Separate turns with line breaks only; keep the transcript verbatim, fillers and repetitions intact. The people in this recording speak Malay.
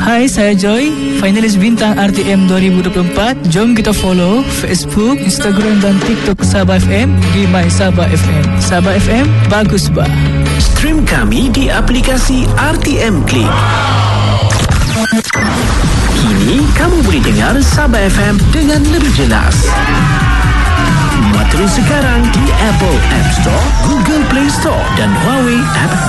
Hai, saya Joy, finalis bintang R T M dua ribu dua puluh empat. Jom kita follow Facebook, Instagram dan TikTok Sabah F M di My Sabah F M. Sabah F M, bagus bah.
Stream kami di aplikasi R T M Click. Kini kamu boleh dengar Sabah F M dengan lebih jelas. Muat terus sekarang di Apple App Store, Google Play Store dan Huawei App